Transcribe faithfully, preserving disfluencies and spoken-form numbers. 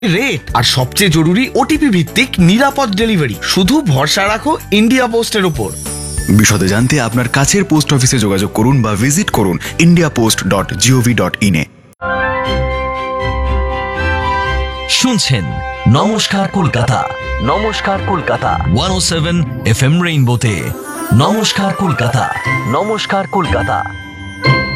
Rate আর সবচেয়ে জরুরি OTP ভিত্তিক নিরাপদ ডেলিভারি। শুধু ভরসা রাখো ইন্ডিয়া পোস্টের উপর। বিশদে জানতে আপনার কাছের পোস্ট অফিসে যোগাযোগ করুন বা ভিজিট করুন India post dot gov dot in a. শুনছেন নমস্কার কলকাতা, নমস্কার কলকাতা ওয়ান ও সেভেন এফ এম রেইনবোতে। নমস্কার কলকাতা, নমস্কার কলকাতা।